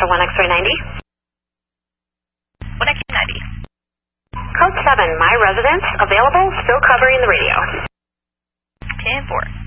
Nashville 1X390. 1X390. Code 7, my residence, available, still covering the radio. 10-4.